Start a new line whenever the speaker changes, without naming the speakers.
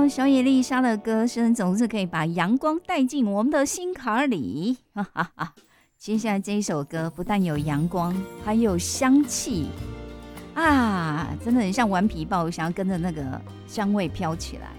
小野丽莎的歌声总是可以把阳光带进我们的心坎里。哈哈哈。接下来这一首歌不但有阳光，还有香气啊，真的很像顽皮豹，想要跟着那个香味飘起来。